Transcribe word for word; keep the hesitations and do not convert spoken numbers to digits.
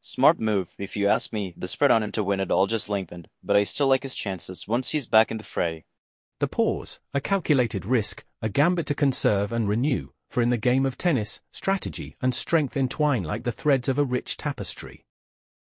Smart move, if you ask me. The spread on him to win it all just lengthened, but I still like his chances once he's back in the fray. The pause, a calculated risk, a gambit to conserve and renew, for in the game of tennis, strategy and strength entwine like the threads of a rich tapestry.